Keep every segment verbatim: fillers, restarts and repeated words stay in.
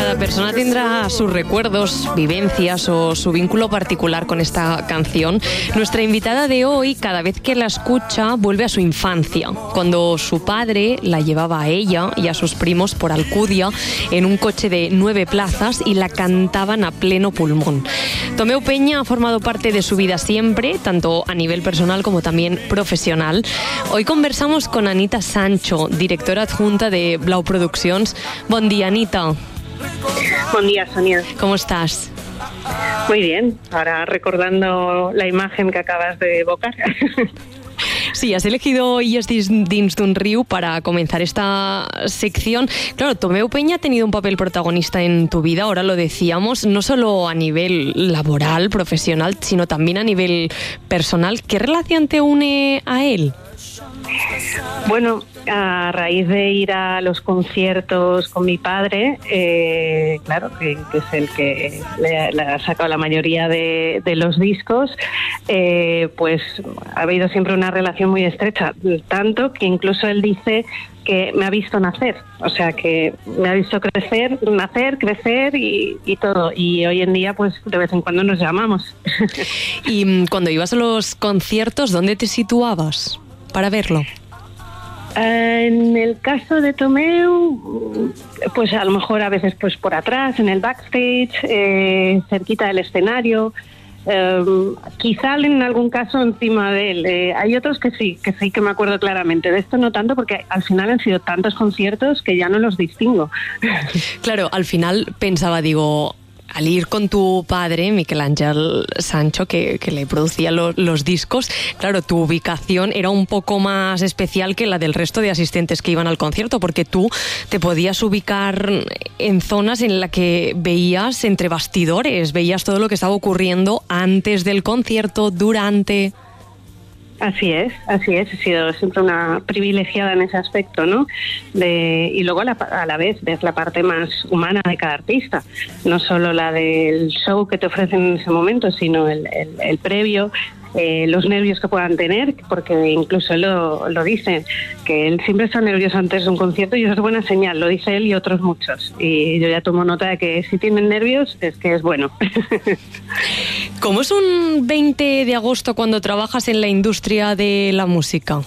Cada persona tendrá sus recuerdos, vivencias o su vínculo particular con esta canción. Nuestra invitada de hoy, cada vez que la escucha, vuelve a su infancia, cuando su padre la llevaba a ella y a sus primos por Alcudia en un coche de nueve plazas y la cantaban a pleno pulmón. Tomeu Peña ha formado parte de su vida siempre, tanto a nivel personal como también profesional. Hoy conversamos con Anita Sancho, directora adjunta de Blau Produccions. Bon día, Anita. Buen día, Sonia. ¿Cómo estás? Muy bien, ahora recordando la imagen que acabas de evocar. Sí, has elegido Illes dins d'un riu para comenzar esta sección. Claro, Tomeu Peña ha tenido un papel protagonista en tu vida, ahora lo decíamos, no solo a nivel laboral, profesional, sino también a nivel personal. ¿Qué relación te une a él? Bueno, a raíz de ir a los conciertos con mi padre, eh, claro, que, que es el que le, le ha sacado la mayoría de, de los discos, eh, pues ha habido siempre una relación muy estrecha, tanto que incluso él dice que me ha visto nacer, o sea que me ha visto crecer, nacer, crecer y, y todo, y hoy en día pues de vez en cuando nos llamamos. Y cuando ibas a los conciertos, ¿dónde te situabas para verlo? En el caso de Tomeu, pues a lo mejor a veces pues por atrás, en el backstage, eh, cerquita del escenario, eh, quizá en algún caso encima de él. Eh, hay otros que sí, que sí que me acuerdo claramente. De esto no tanto, porque al final han sido tantos conciertos que ya no los distingo. Claro, al final pensaba, digo, al ir con tu padre, Miquel Àngel Sancho, que, que le producía lo, los discos, claro, tu ubicación era un poco más especial que la del resto de asistentes que iban al concierto, porque tú te podías ubicar en zonas en las que veías entre bastidores, veías todo lo que estaba ocurriendo antes del concierto, durante. Así es, así es, he sido siempre una privilegiada en ese aspecto, ¿no? De, y luego a la, a la vez ves la parte más humana de cada artista, no solo la del show que te ofrecen en ese momento, sino el, el, el previo, eh, los nervios que puedan tener, porque incluso él lo, lo dice, que él siempre está nervioso antes de un concierto y eso es buena señal, lo dice él y otros muchos, y yo ya tomo nota de que si tienen nervios es que es bueno. ¿Cómo es un veinte de agosto cuando trabajas en la industria de la música?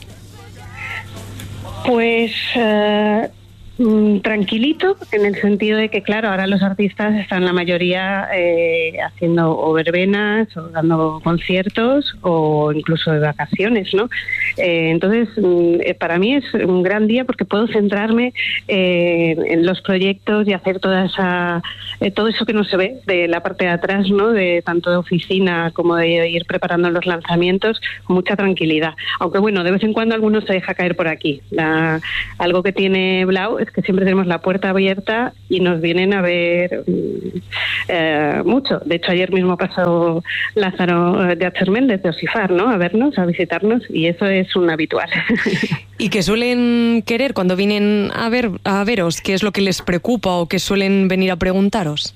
Pues uh, mm, tranquilito, en el sentido de que, claro, ahora los artistas están la mayoría eh, haciendo o verbenas, o dando conciertos, o incluso de vacaciones, ¿no? Eh, entonces, mm, para mí es un gran día porque puedo centrarme eh, en los proyectos y hacer toda esa, eh, todo eso que no se ve de la parte de atrás, ¿no? De tanto de oficina como de ir preparando los lanzamientos con mucha tranquilidad. Aunque bueno, de vez en cuando alguno se deja caer por aquí. La, algo que tiene Blau es que siempre tenemos la puerta abierta y nos vienen a ver eh, mucho. De hecho, ayer mismo pasó Lázaro de Acher Méndez de Osifar, ¿no? A vernos, a visitarnos, y eso es un habitual. ¿Y qué suelen querer cuando vienen a ver a veros? ¿Qué es lo que les preocupa o qué suelen venir a preguntaros?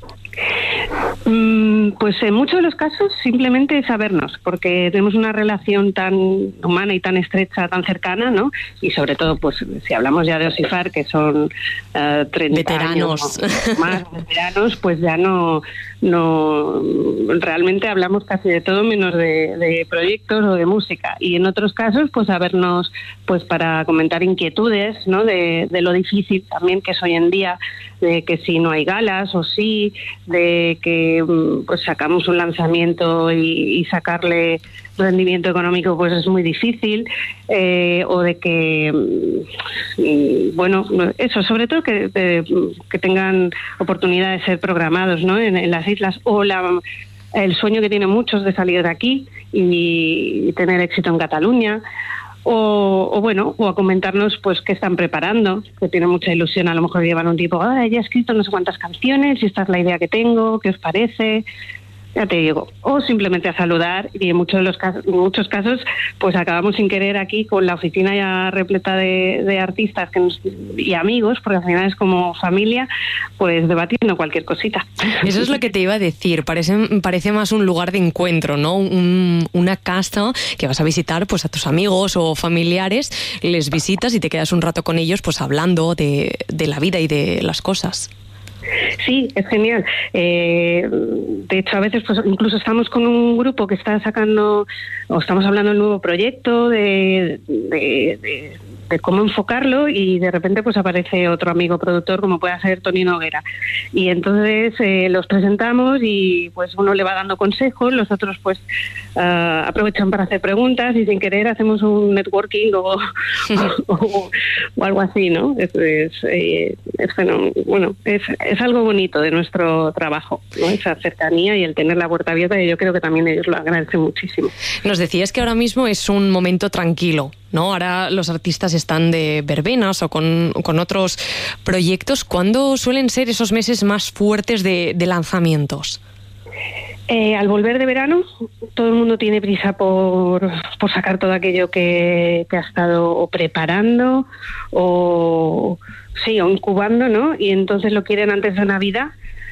Pues en muchos de los casos simplemente sabernos, porque tenemos una relación tan humana y tan estrecha, tan cercana, ¿no? Y sobre todo, pues si hablamos ya de Osifar, que son uh, treinta veteranos años más veteranos, pues ya no, no realmente hablamos casi de todo menos de, de proyectos o de música. Y en otros casos, pues sabernos, pues para comentar inquietudes, ¿no? De, de lo difícil también que es hoy en día, de que si no hay galas o sí, de que pues sacamos un lanzamiento y, y sacarle rendimiento económico pues es muy difícil, eh, o de que bueno, eso, sobre todo que, de, que tengan oportunidad de ser programados, ¿no? en, en las islas, o la, el sueño que tienen muchos de salir de aquí y, y tener éxito en Cataluña. O, o bueno, o a comentarnos pues qué están preparando, que tiene mucha ilusión, a lo mejor llevan un tipo, ah, ya he escrito no sé cuántas canciones y esta es la idea que tengo, ¿qué os parece? Ya te digo, o simplemente a saludar, y en muchos de los casos, en muchos casos pues acabamos sin querer aquí con la oficina ya repleta de, de artistas que nos, y amigos, porque al final es como familia, pues debatiendo cualquier cosita. Eso es lo que te iba a decir, parece, parece más un lugar de encuentro, ¿no? Un, una casa que vas a visitar pues a tus amigos o familiares, les visitas y te quedas un rato con ellos pues hablando de, de la vida y de las cosas. Sí, es genial. Eh, de hecho, a veces pues incluso estamos con un grupo que está sacando, o estamos hablando de un nuevo proyecto, de, de, de, de cómo enfocarlo, y de repente pues aparece otro amigo productor como puede ser Toni Noguera. Y entonces eh, los presentamos y pues uno le va dando consejos, los otros pues uh, aprovechan para hacer preguntas y sin querer hacemos un networking o, o, o algo así, ¿no? Es, es, eh, es, bueno, es, es algo bonito de nuestro trabajo, ¿no? Esa cercanía y el tener la puerta abierta, y yo creo que también ellos lo agradecen muchísimo. Nos decías que ahora mismo es un momento tranquilo, ¿no? Ahora los artistas están de verbenas o con, con otros proyectos. ¿Cuándo suelen ser esos meses más fuertes de, de lanzamientos? Eh, al volver de verano, todo el mundo tiene prisa por, por sacar todo aquello que, que ha estado o preparando o, sí, o incubando, ¿no? Y entonces lo quieren antes de Navidad,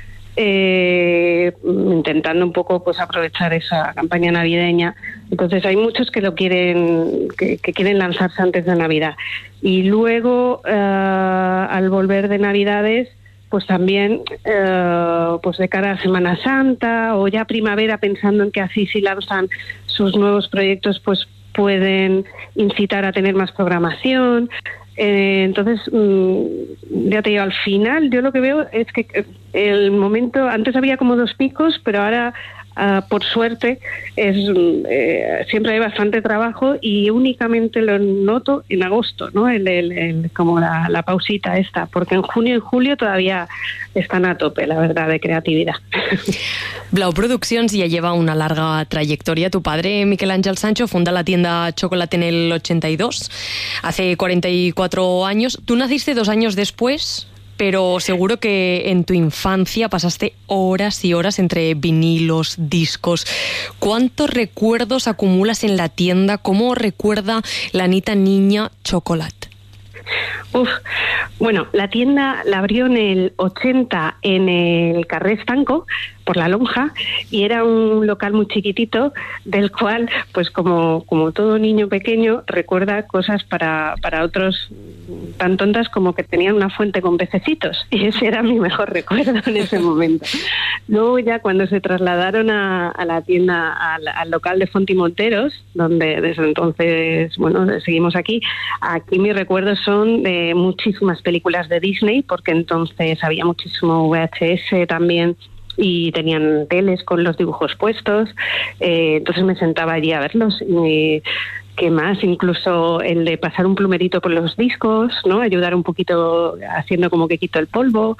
eh, intentando un poco pues aprovechar esa campaña navideña. Entonces hay muchos que lo quieren, que, que quieren lanzarse antes de Navidad. Y luego, uh, al volver de Navidades, pues también uh, pues de cara a Semana Santa o ya primavera, pensando en que así si lanzan sus nuevos proyectos, pues pueden incitar a tener más programación. Eh, entonces, mmm, ya te digo, al final yo lo que veo es que el momento, antes había como dos picos, pero ahora Uh, por suerte es eh, siempre hay bastante trabajo, y únicamente lo noto en agosto, ¿no? El, el, el, como la, la pausita esta, porque en junio y julio todavía están a tope, la verdad, de creatividad. Blau Produccions ya lleva una larga trayectoria. Tu padre, Miquel Ángel Sancho, funda la tienda Chocolate en el ochenta y dos, hace cuarenta y cuatro años. Tú naciste dos años después, pero seguro que en tu infancia pasaste horas y horas entre vinilos, discos. ¿Cuántos recuerdos acumulas en la tienda? ¿Cómo recuerda la Anita niña Chocolate? Uf, bueno, la tienda la abrió en el ochenta en el Carrer Estanco, por la Lonja, y era un local muy chiquitito, del cual, pues como, como todo niño pequeño, recuerda cosas para, para otros tan tontas como que tenían una fuente con pececitos, y ese era mi mejor recuerdo en ese momento. Luego ya cuando se trasladaron a, a la tienda, al, al local de Font i Monteros, donde desde entonces, bueno, seguimos aquí, aquí mis recuerdos son de muchísimas películas de Disney, porque entonces había muchísimo V H S también, y tenían teles con los dibujos puestos, eh, entonces me sentaba allí a verlos. Y ¿qué más? Incluso el de pasar un plumerito por los discos, ¿no? Ayudar un poquito haciendo como que quito el polvo,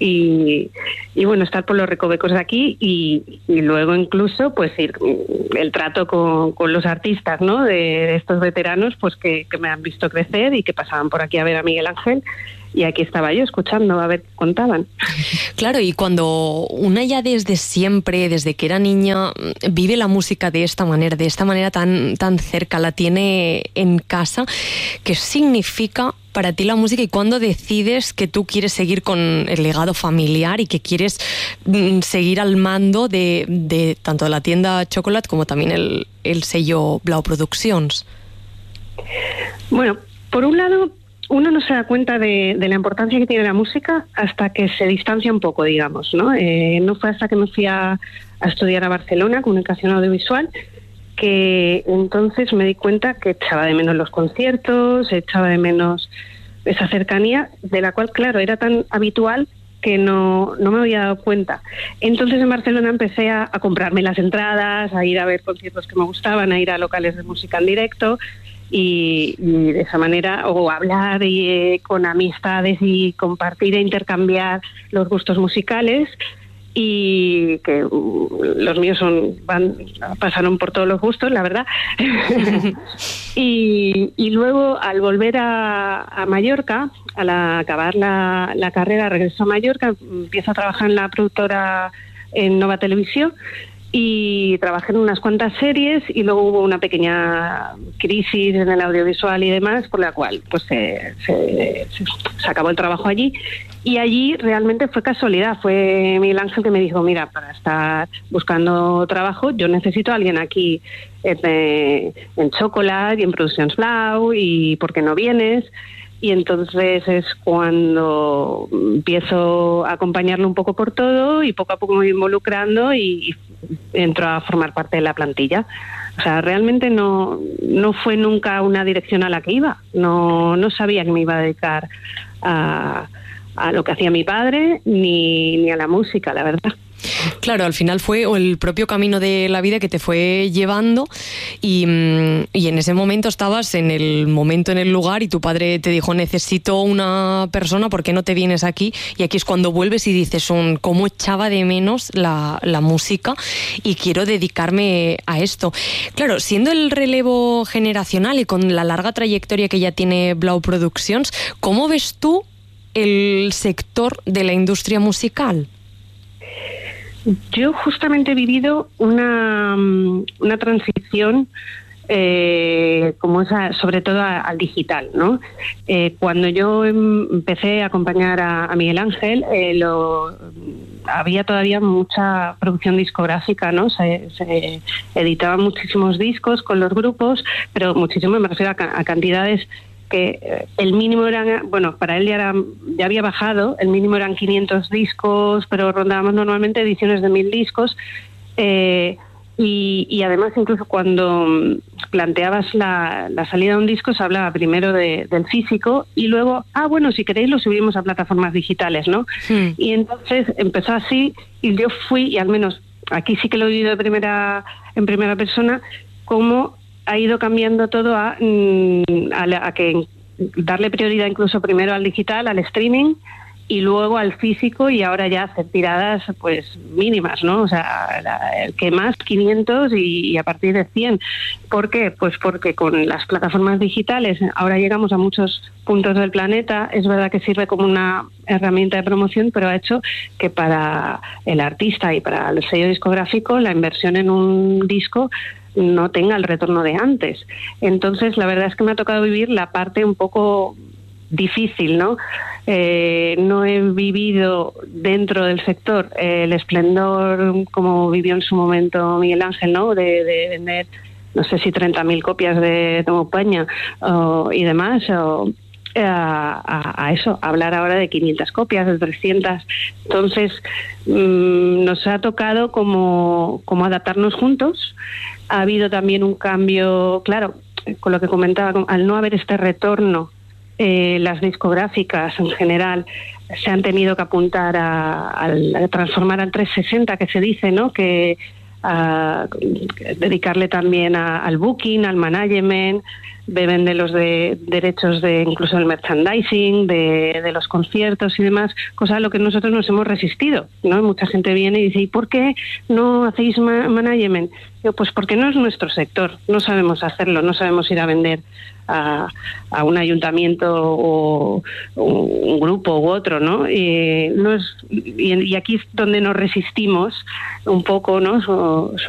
y, y bueno, estar por los recovecos de aquí, y, y luego incluso pues ir el trato con, con los artistas, ¿no? De, de estos veteranos, pues que, que me han visto crecer y que pasaban por aquí a ver a Miguel Ángel. Y aquí estaba yo escuchando a ver qué contaban. Claro, y cuando una ya desde siempre, desde que era niña, vive la música de esta manera, de esta manera tan, tan cerca, la tiene en casa, ¿qué significa para ti la música, y cuándo decides que tú quieres seguir con el legado familiar y que quieres mm, seguir al mando de, de tanto de la tienda Chocolate como también el, el sello Blau Produccions? Bueno, por un lado, uno no se da cuenta de, de la importancia que tiene la música hasta que se distancia un poco, digamos, ¿no? Eh, no fue hasta que me fui a, a estudiar a Barcelona, comunicación audiovisual, que entonces me di cuenta que echaba de menos los conciertos, echaba de menos esa cercanía, de la cual, claro, era tan habitual que no, no me había dado cuenta. Entonces en Barcelona empecé a, a comprarme las entradas, a ir a ver conciertos que me gustaban, a ir a locales de música en directo, y, y de esa manera, o hablar y, eh, con amistades y compartir e intercambiar los gustos musicales, y que uh, los míos son van pasaron por todos los gustos, la verdad. y, y luego al volver a, a Mallorca, al acabar la, la carrera, regreso a Mallorca, empiezo a trabajar en la productora en Nova Televisión, y trabajé en unas cuantas series, y luego hubo una pequeña crisis en el audiovisual y demás, por la cual pues se, se, se acabó el trabajo allí. Y allí realmente fue casualidad, fue Miguel Ángel que me dijo: mira, para estar buscando trabajo yo necesito a alguien aquí en, en Chocolate y en Produccions Blau, y ¿por qué no vienes? y entonces es cuando empiezo a acompañarlo un poco por todo y poco a poco me voy involucrando y, y entro a formar parte de la plantilla. O sea, realmente no, no fue nunca una dirección a la que iba, no, no sabía que me iba a dedicar a, a lo que hacía mi padre ni, ni a la música, la verdad. Claro, al final fue el propio camino de la vida que te fue llevando y, y en ese momento estabas en el momento, en el lugar, y tu padre te dijo: necesito una persona, ¿por qué no te vienes aquí? Y aquí es cuando vuelves y dices: un, ¿cómo echaba de menos la, la música y quiero dedicarme a esto? Claro, siendo el relevo generacional y con la larga trayectoria que ya tiene Blau Produccions, ¿cómo ves tú el sector de la industria musical? Yo justamente he vivido una, una transición eh, como esa, sobre todo a, al digital, ¿no? Eh, cuando yo empecé a acompañar a, a Miguel Ángel, eh, lo, había todavía mucha producción discográfica, ¿no? Se, se editaban muchísimos discos con los grupos, pero muchísimo, me refiero a, a cantidades que el mínimo eran, bueno, para él ya, era, ya había bajado, el mínimo eran quinientos discos, pero rondábamos normalmente ediciones de mil discos, eh, y, y además incluso cuando planteabas la, la salida de un disco se hablaba primero de, del físico y luego, ah, bueno, si queréis lo subimos a plataformas digitales, ¿no? Sí. Y entonces empezó así y yo fui, y al menos aquí sí que lo he vivido de primera, en primera persona, como ha ido cambiando todo a, a, la, a que darle prioridad incluso primero al digital, al streaming, y luego al físico, y ahora ya hacer tiradas pues mínimas, ¿no? O sea, la, el que más quinientos y, y a partir de cien. ¿Por qué? Pues porque con las plataformas digitales ahora llegamos a muchos puntos del planeta. Es verdad que sirve como una herramienta de promoción, pero ha hecho que para el artista y para el sello discográfico la inversión en un disco no tenga el retorno de antes. Entonces, la verdad es que me ha tocado vivir la parte un poco difícil, ¿no? Eh, no he vivido dentro del sector eh, el esplendor como vivió en su momento Miguel Ángel, ¿no? De, de vender, no sé si treinta mil copias de Tomo Paña o, y demás, o A, a, a eso, a hablar ahora de quinientas copias, de trescientas. Entonces, mmm, nos ha tocado como, como adaptarnos juntos. Ha habido también un cambio, claro, con lo que comentaba, al no haber este retorno, eh, las discográficas en general se han tenido que apuntar a, a, a transformar al trescientos sesenta, que se dice, ¿no? Que a dedicarle también a, al booking, al management, beben de los de derechos de incluso el merchandising, de, de los conciertos y demás, cosa a lo que nosotros nos hemos resistido, ¿no? Mucha gente viene y dice: ¿y por qué no hacéis ma- management? Yo, pues porque no es nuestro sector, no sabemos hacerlo, no sabemos ir a vender a, a un ayuntamiento o, o un grupo u otro, ¿no? Y, no es, y, y aquí es donde nos resistimos un poco, ¿no? So, so